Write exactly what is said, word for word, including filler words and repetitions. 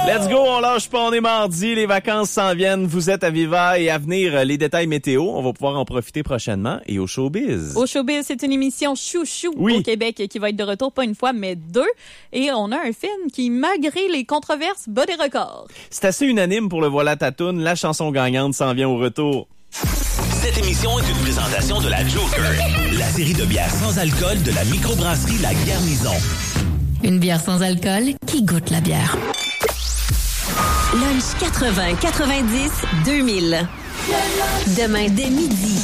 Let's go, on lâche pas, on est mardi, les vacances s'en viennent, vous êtes à Viva et à venir les détails météo, on va pouvoir en profiter prochainement et au Showbiz. Au Showbiz, c'est une émission chouchou oui. au Québec qui va être de retour pas une fois mais deux et on a un film qui, malgré les controverses, bat des records. C'est assez unanime pour le Voilà ta toune, la chanson gagnante s'en vient au retour. Cette émission est une présentation de la Joker, la série de bières sans alcool de la microbrasserie La Garnison. Une bière sans alcool qui goûte la bière. Lunch quatre-vingts quatre-vingt-dix deux mille. Demain dès midi.